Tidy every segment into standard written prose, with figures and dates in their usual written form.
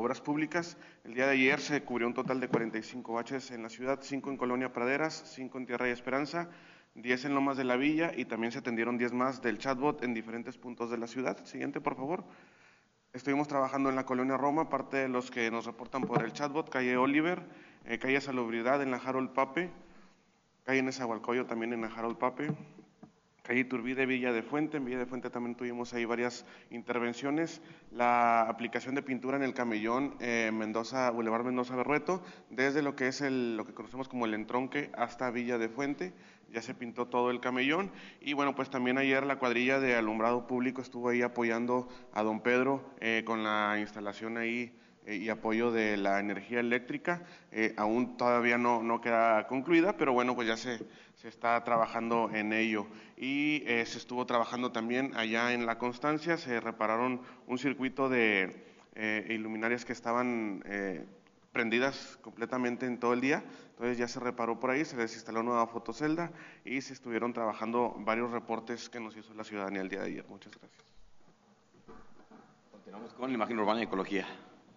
Obras Públicas. El día de ayer se cubrió un total de 45 baches en la ciudad, 5 en Colonia Praderas, 5 en Tierra y Esperanza, 10 en Lomas de la Villa y también se atendieron 10 más del chatbot en diferentes puntos de la ciudad. Siguiente, por favor. Estuvimos trabajando en la Colonia Roma, parte de los que nos reportan por el chatbot, calle Oliver, calle Salubridad en la Harold Pape, calle Nezahualcóyotl también en la Harold Pape, calle Iturbide, Villa de Fuente. En Villa de Fuente también tuvimos ahí varias intervenciones. La aplicación de pintura en el camellón Boulevard Mendoza Berrueto, desde lo que es lo que conocemos como el entronque hasta Villa de Fuente, ya se pintó todo el camellón. Y bueno, pues también ayer la cuadrilla de alumbrado público estuvo ahí apoyando a don Pedro con la instalación ahí y apoyo de la energía eléctrica. Aún todavía no queda concluida, pero bueno, pues ya se está trabajando en ello. Y se estuvo trabajando también allá en La Constancia, se repararon un circuito de iluminarias que estaban prendidas completamente en todo el día, entonces ya se reparó por ahí, se les instaló nueva fotocelda y se estuvieron trabajando varios reportes que nos hizo la ciudadanía el día de ayer. Muchas gracias. Continuamos con la imagen urbana y ecología.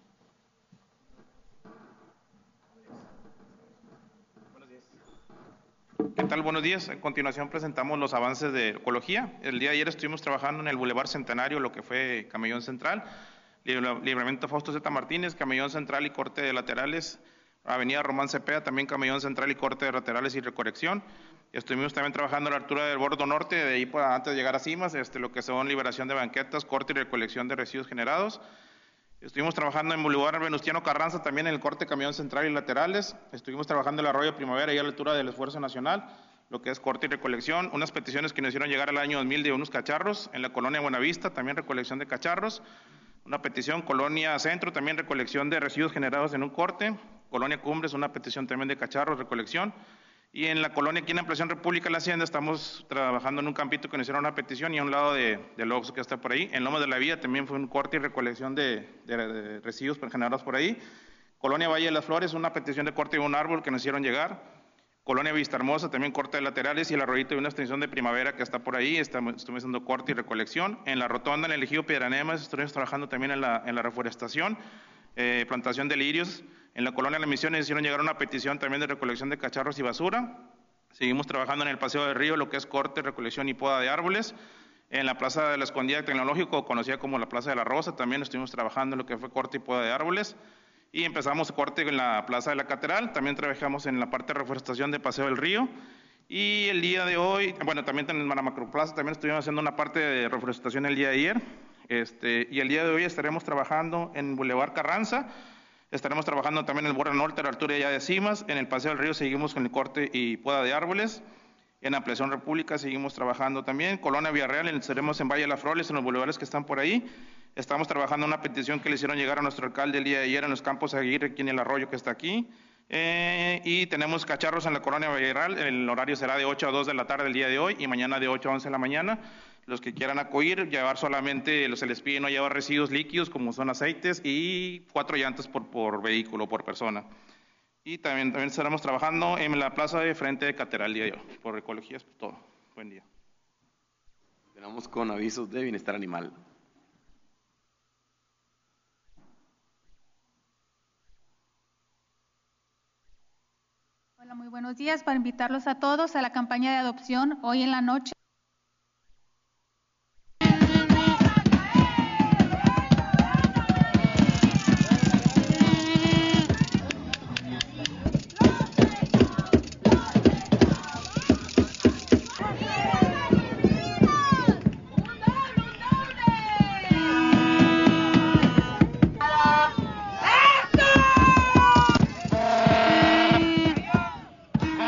¿Qué tal? Buenos días. A continuación presentamos los avances de ecología. El día de ayer estuvimos trabajando en el Boulevard Centenario, lo que fue Camellón Central, Libramiento Fausto Z. Martínez, Camellón Central y corte de laterales, Avenida Román Cepeda, también Camellón Central y corte de laterales y recorrección. Estuvimos también trabajando a la altura del Bordo Norte, de ahí antes de llegar a Cimas, lo que son liberación de banquetas, corte y recolección de residuos generados. Estuvimos trabajando en Boulevard Venustiano Carranza, también en el corte Camellón Central y laterales. Estuvimos trabajando en el Arroyo Primavera, y a la altura del Esfuerzo Nacional, lo que es corte y recolección. Unas peticiones que nos hicieron llegar al año 2000 de unos cacharros. En la Colonia Buenavista, también recolección de cacharros. Una petición, Colonia Centro, también recolección de residuos generados en un corte. Colonia Cumbres, una petición también de cacharros, recolección. Y en la colonia, aquí en Ampliación República de la Hacienda, estamos trabajando en un campito que nos hicieron una petición y a un lado del Oxxo que está por ahí. En Lomas de la Villa también fue un corte y recolección de residuos generados por ahí. Colonia Valle de las Flores, una petición de corte de un árbol que nos hicieron llegar. Colonia Vista Hermosa, también corte de laterales y el arroyito de una extensión de primavera que está por ahí. Estuvimos haciendo corte y recolección. En la rotonda, en el ejido Piedranemas, estuvimos trabajando también en la reforestación, plantación de lirios. En la Colonia de las Misiones hicieron llegar una petición también de recolección de cacharros y basura. Seguimos trabajando en el Paseo del Río, lo que es corte, recolección y poda de árboles. En la Plaza de la Escondida Tecnológico, conocida como la Plaza de la Rosa, también estuvimos trabajando en lo que fue corte y poda de árboles. Y empezamos corte en la Plaza de la Catedral, también trabajamos en la parte de reforestación de Paseo del Río. Y el día de hoy, bueno, también en la Macroplaza también estuvimos haciendo una parte de reforestación el día de ayer. Y el día de hoy estaremos trabajando en Boulevard Carranza. Estaremos trabajando también en el Bordo Norte, a la altura ya de Cimas. En el Paseo del Río seguimos con el corte y poda de árboles. En Ampliación República seguimos trabajando también. Colonia Villarreal, estaremos en Valle de las Flores, en los bulevares que están por ahí. Estamos trabajando en una petición que le hicieron llegar a nuestro alcalde el día de ayer en los Campos Aguirre, aquí en el arroyo que está aquí. Y tenemos cacharros en la Colonia Villarreal. El horario será de 8 a 2 de la tarde el día de hoy y mañana de 8 a 11 de la mañana. Los que quieran acudir, llevar solamente, se les pide no llevar residuos líquidos como son aceites y 4 llantas por vehículo, por persona. Y también estaremos trabajando en la plaza de frente de Catedral el día de hoy. Por ecología es todo. Buen día. Tenemos con avisos de bienestar animal. Hola, muy buenos días. Para invitarlos a todos a la campaña de adopción hoy en la noche.